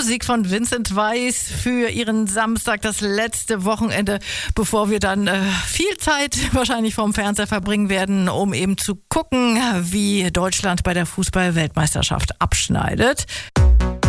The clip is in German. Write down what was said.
Musik von Vincent Weiss für ihren Samstag, das letzte Wochenende, bevor wir dann viel Zeit wahrscheinlich vorm Fernseher verbringen werden, um eben zu gucken, wie Deutschland bei der Fußball-Weltmeisterschaft abschneidet.